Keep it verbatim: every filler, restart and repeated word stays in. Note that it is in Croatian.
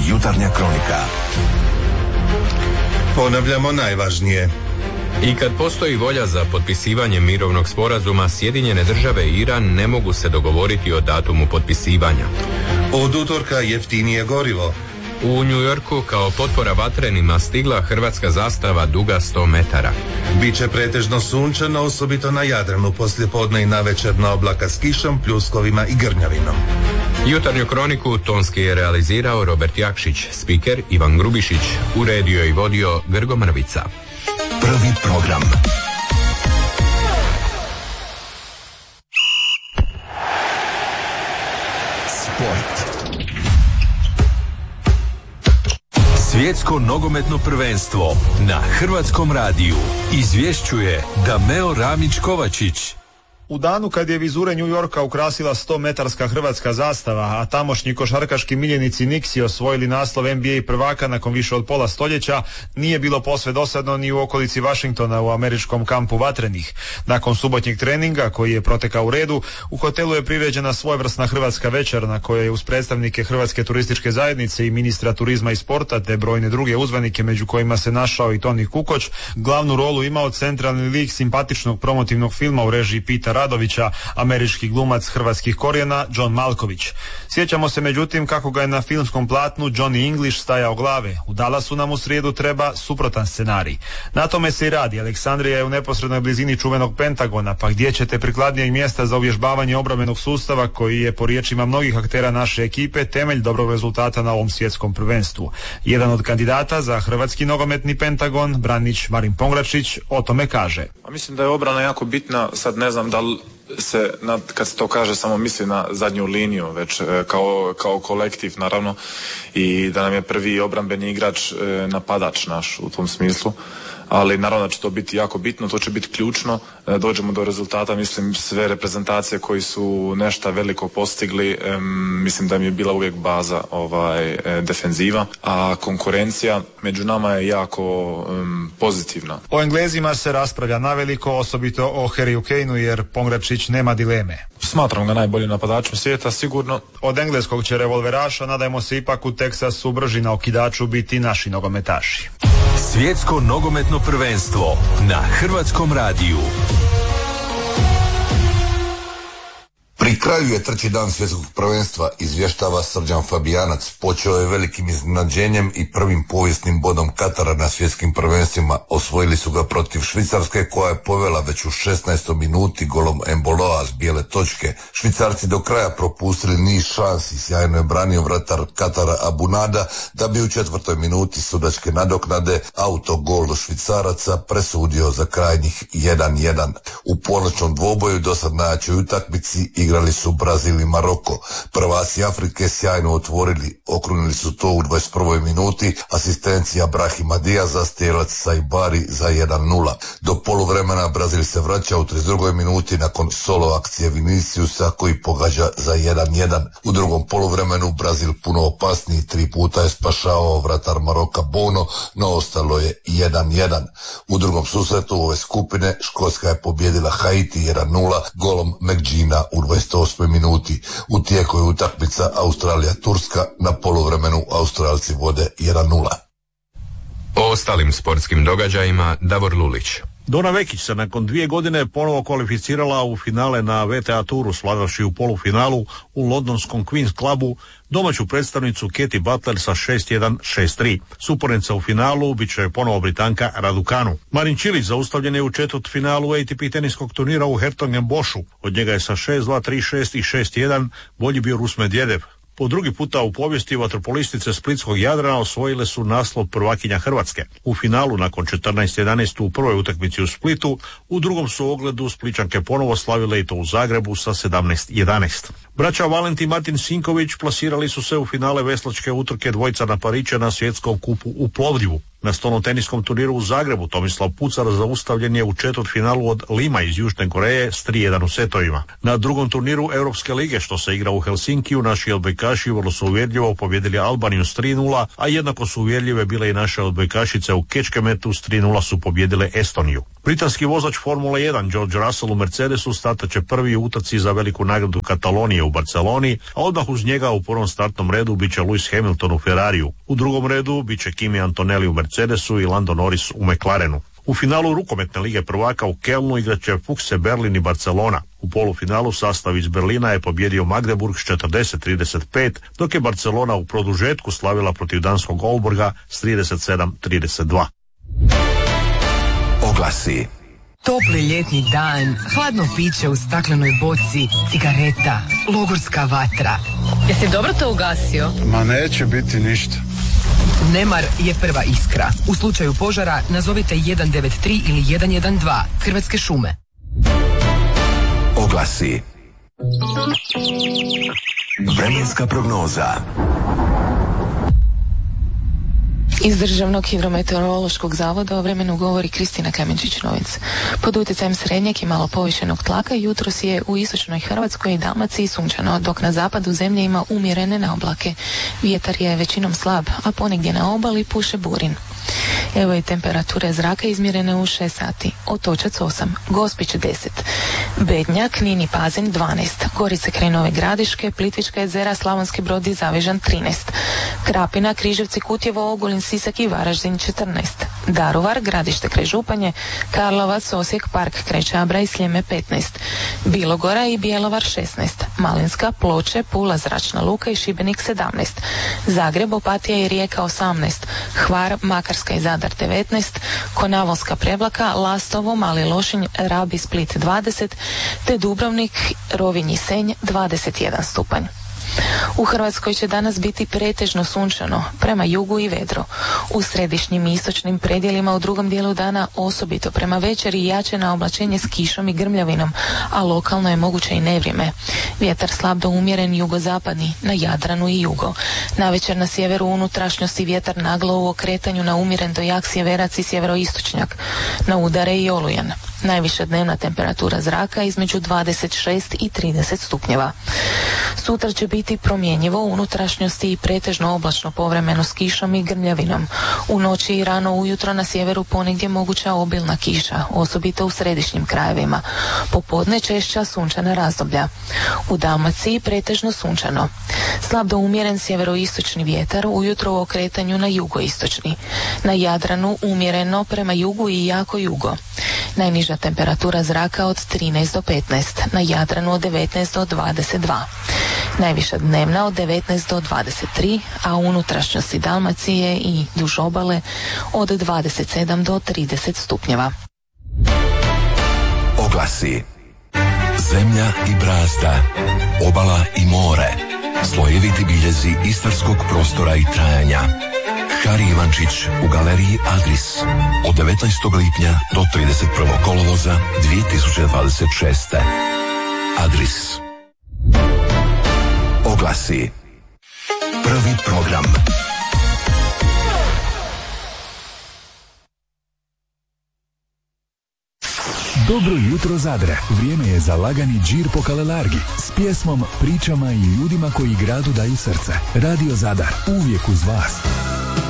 Jutarnja kronika. Ponavljamo najvažnije. I kad postoji volja za potpisivanje mirovnog sporazuma, Sjedinjene države i Iran ne mogu se dogovoriti o datumu potpisivanja. Od utorka jeftinije gorivo. U New Yorku kao potpora vatrenima stigla hrvatska zastava duga sto metara. Biće pretežno sunčano, osobito na Jadranu, poslijepodne i navečerna oblaka s kišom, pljuskovima i grnjavinom. Jutarnju kroniku tonski je realizirao Robert Jakšić, spiker Ivan Grubišić, uredio i vodio Grgo Mrvica. Prvi program. Sport. Svjetsko nogometno prvenstvo na Hrvatskom radiju izvješćuje Dameo Ramić-Kovačić. U danu kad je vizure New Yorka ukrasila sto metarska hrvatska zastava, a tamošnji košarkaški miljenici Knicksi osvojili naslov N B A prvaka nakon više od pola stoljeća, nije bilo posve dosadno ni u okolici Washingtona u američkom kampu vatrenih. Nakon subotnjeg treninga, koji je protekao u redu, u hotelu je priređena svojevrsna hrvatska večer na kojoj je uz predstavnike Hrvatske turističke zajednice i ministra turizma i sporta te brojne druge uzvanike, među kojima se našao i Toni Kukoč, glavnu rolu imao centralni lik simpatičnog promotivnog filma u režiji Pita Radovića, američki glumac hrvatskih korijena John Malković. Sjećamo se međutim kako ga je na filmskom platnu Johnny English stajao glave. U Dallasu nam u srijedu treba suprotan scenarij. Na tome se i radi. Aleksandrija je u neposrednoj blizini čuvenog Pentagona, pa gdje ćete prikladnijeg mjesta za uvježbavanje obrambenog sustava koji je po riječima mnogih aktera naše ekipe temelj dobrog rezultata na ovom svjetskom prvenstvu. Jedan od kandidata za hrvatski nogometni Pentagon, branič Marin Pongračić, o tome kaže: A mislim da je obrana jako bitna, sad ne znam da li se, na, kad se to kaže, samo misli na zadnju liniju, već e, kao, kao kolektiv naravno, i da nam je prvi obrambeni igrač e, napadač naš u tom smislu. Ali naravno da će to biti jako bitno, to će biti ključno, e, dođemo do rezultata, mislim sve reprezentacije koji su nešto veliko postigli, e, mislim da mi je bila uvijek baza ovaj, e, defenziva, a konkurencija među nama je jako e, pozitivna. O Englezima se raspravlja naveliko, osobito o Harryu Kaneu, jer Pongračić nema dileme. Smatram ga najboljim napadačem svijeta, sigurno. Od engleskog će revolveraša, nadajmo se ipak u Teksasu brži na okidaču biti naši nogometaši. Svjetsko nogometno prvenstvo na Hrvatskom radiju. Pri kraju je treći dan svjetskog prvenstva, izvještava Srđan Fabijanac. Počeo je velikim iznenađenjem i prvim povijesnim bodom Katara na svjetskim prvenstvima. Osvojili su ga protiv Švicarske, koja je povela već u šesnaestoj minuti golom Emboloa s bijele točke. Švicarci do kraja propustili niz šansi, sjajno je branio vratar Katara Abunada, da bi u četvrtoj minuti sudačke nadoknade autogol Švicaraca presudio za krajnjih jedan jedan. U ponoćnom dvoboju dosad najjačoj utakmici igrali su Brazil i Maroko. Prvaci Afrike sjajno otvorili, okrunili su to u dvadeset prvoj minuti, asistencija Brahima Diaza, strijelac Saibari za jedan nula. Do poluvremena Brazil se vraća u trideset drugoj minuti nakon solo akcije Viniciusa koji pogađa za jedan jedan. U drugom poluvremenu Brazil puno opasniji, tri puta je spašavao vratar Maroka Bono, no ostalo je jedan jedan. U drugom susretu ove skupine Škotska je pobjedila Haiti jedan nula golom McGeena u dvadeset osmoj minuti. U tijeku je utakmica Australija-Turska, na poluvremenu Australci vode jedan nula. O ostalim sportskim događajima Davor Lulić. Dona Vekić se nakon dvije godine ponovo kvalificirala u finale na V T A Touru, svladavši u polufinalu u londonskom Queen's Clubu domaću predstavnicu Katie Butler sa šest jedan šest tri. Supornica u finalu bit će ponovo Britanka Raducanu. Marin Čilić zaustavljen je u četvrt finalu A T P teniskog turnira u Hertogenboschu. Od njega je sa šest dva, tri šest i šest jedan bolji bio Rus Medvedev. Po drugi puta u povijesti vaterpolistice Splitskog Jadrana osvojile su naslov prvakinja Hrvatske. U finalu nakon četrnaest jedanaest u prvoj utakmici u Splitu, u drugom su ogledu Splićanke ponovo slavile i to u Zagrebu sa sedamnaest jedanaest. Braća Valentin i Martin Sinković plasirali su se u finale veslačke utrke dvojca na Pariće na svjetskom kupu u Plovdivu. Na stolnoteniskom turniru u Zagrebu Tomislav Pucar zaustavljen je u četvrtfinalu od Lima iz Južne Koreje s tri jedan u setovima. Na drugom turniru Europske lige što se igra u Helsinkiju, naši odbojkaši vrlo su uvjerljivo pobjedili Albaniju s tri nula, a jednako su uvjerljive bile i naše odbojkašice u Kečkemetu s tri nula su pobjedile Estoniju. Britanski vozač Formule jedan George Russell u Mercedesu startaće prvi u utrci za veliku nagradu Katalonije u Barceloni, a odmah uz njega u prvom startnom redu biće Lewis Hamilton u Ferrariju. U drugom redu biće Kimi Antonelli u Mercedesu i Lando Norris u McLarenu. U finalu rukometne lige prvaka u Kelnu igraće Fuchse Berlin i Barcelona. U polufinalu sastav iz Berlina je pobjedio Magdeburg s četrdeset trideset pet, dok je Barcelona u produžetku slavila protiv danskog Aalborga s trideset sedam trideset dva. Oglasi. Topli ljetni dan, hladno piće u staklenoj boci, cigareta, logorska vatra. Jesi dobro to ugasio? Ma neće biti ništa. Nemar je prva iskra. U slučaju požara nazovite jedan devet tri ili jedan jedan dva. Hrvatske šume. Oglasi. Vremenska prognoza. Iz Državnog hidrometeorološkog zavoda o vremenu govori Kristina Kamenčić-Novic. Pod utjecajem srednjeg i malo povišenog tlaka jutros je u istočnoj Hrvatskoj i Dalmaciji sunčano, dok na zapadu zemlje ima umjerene naoblake. Vjetar je većinom slab, a ponegdje na obali puše burin. Evo i temperature zraka izmjerene u šest sati. Otočac osam, Gospić deset, Bednjak, Knin i Pazin dvanaest, Gorice kraj Nove Gradiške, Plitvička jezera, Slavonski Brod i Zavižan trinaest, Krapina, Križevci, Kutjevo, Ogulin, Sisak i Varaždin četrnaest, Daruvar, Gradište kraj Županje, Karlovac, Osijek, Park kraj Čabra i Sljeme petnaest, Bilogora i Bjelovar šesnaest, Malinska, Ploče, Pula, Zračna luka i Šibenik sedamnaest, Zagreb, Opatija i Rijeka osamnaest, Hvar, Makarska i Zadar devetnaest, Konavonska, Prevlaka, Lastovo, Mali Lošinj, Rab i Split dvadeset, te Dubrovnik, Rovinj i Senj dvadeset jedan stupanj. U Hrvatskoj će danas biti pretežno sunčano, prema jugu i vedro. U središnjim i istočnim predjelima u drugom dijelu dana osobito prema večeri jače na oblačenje s kišom i grmljavinom, a lokalno je moguće i nevrijeme. Vjetar slab do umjeren jugozapadni, na Jadranu i jugo. Navečer na sjeveru unutrašnjosti vjetar naglo u okretanju na umjeren do jak sjeverac i sjeveroistočnjak. Na udare i olujan. Najviša dnevna temperatura zraka između dvadeset šest i trideset stupnjeva. Sutra će biti promjenjivo u unutrašnjosti i pretežno oblačno povremeno s kišom i grmljavinom. U noći i rano ujutro na sjeveru ponegdje moguća obilna kiša, osobito u središnjim krajevima. Popodne češća sunčana razdoblja. U Dalmaciji pretežno sunčano. Slab do umjeren sjeveroistočni vjetar, ujutro u okretanju na jugoistočni. Na Jadranu umjereno prema jugu i jako jugo. Najniža temperatura zraka od trinaest do petnaest, na Jadranu od devetnaest do dvadeset dva. Najviša dnevna od devetnaest do dvadeset tri, a u unutrašnjosti Dalmacije i duž obale od dvadeset sedam do trideset stupnjeva. Oglasi. Zemlja i brazda, obala i more, slojeviti biljezi istarskog prostora i trajanja. Hari Ivančić u galeriji Adris od devetnaestog lipnja do trideset prvog kolovoza dvije tisuće dvadeset šeste. Adris. Oglasi. Prvi program. Dobro jutro Zadre, vrijeme je za lagani džir po Kalelargi s pjesmom, pričama i ljudima koji gradu daju srce. Radio Zadar, uvijek uz vas.